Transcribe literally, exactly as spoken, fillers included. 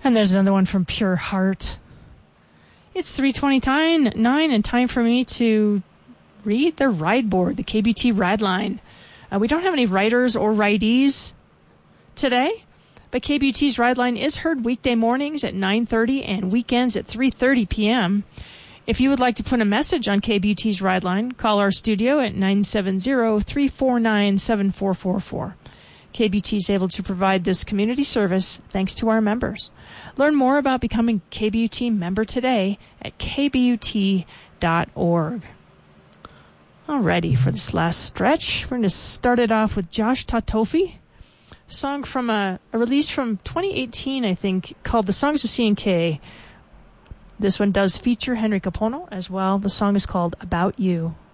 And there's another one from Pure Heart. It's three twenty-nine and time for me to read the ride board, the K B T ride line. Uh, we don't have any riders or ridees today, but K B T's ride line is heard weekday mornings at nine thirty and weekends at three thirty p.m. If you would like to put a message on K B T's ride line, call our studio at nine seven zero, three four nine, seven four four four. K B T is able to provide this community service thanks to our members. Learn more about becoming a K B U T member today at k b u t dot org. Alrighty, for this last stretch, we're going to start it off with Josh Tatofi, a song from a, a release from twenty eighteen, I think, called The Songs of C and K. This one does feature Henry Capono as well. The song is called About You.